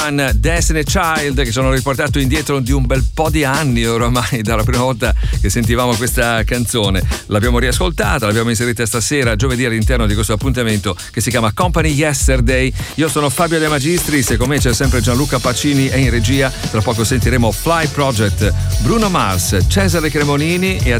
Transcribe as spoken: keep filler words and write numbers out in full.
Destiny Child, che sono riportato indietro di un bel po' di anni oramai dalla prima volta che sentivamo questa canzone. L'abbiamo riascoltata, l'abbiamo inserita stasera, giovedì, all'interno di questo appuntamento che si chiama Company Yesterday. Io sono Fabio De Magistris e con me c'è sempre Gianluca Pacini e in regia. Tra poco sentiremo Fly Project, Bruno Mars, Cesare Cremonini e